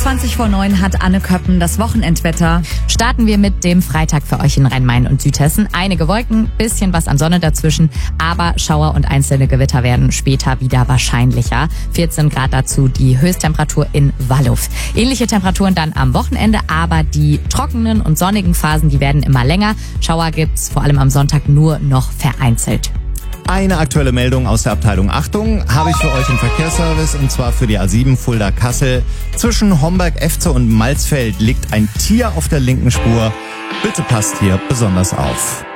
20:20 hat Anne Köppen das Wochenendwetter. Starten wir mit dem Freitag für euch in Rhein-Main und Südhessen. Einige Wolken, bisschen was an Sonne dazwischen, aber Schauer und einzelne Gewitter werden später wieder wahrscheinlicher. 14 Grad dazu die Höchsttemperatur in Wallow. Ähnliche Temperaturen dann am Wochenende, aber die trockenen und sonnigen Phasen, die werden immer länger. Schauer gibt's vor allem am Sonntag nur noch vereinzelt. Eine aktuelle Meldung aus der Abteilung Achtung habe ich für euch im Verkehrsservice, und zwar für die A7 Fulda-Kassel. Zwischen Homberg-Efze und Malzfeld liegt ein Tier auf der linken Spur. Bitte passt hier besonders auf.